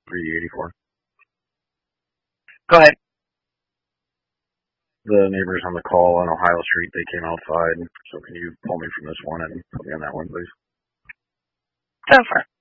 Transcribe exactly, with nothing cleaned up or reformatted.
three D eighty-four. Go ahead. The neighbors on the call on Ohio Street, they came outside. So can you pull me from this one and put me on that one, please? Go for it.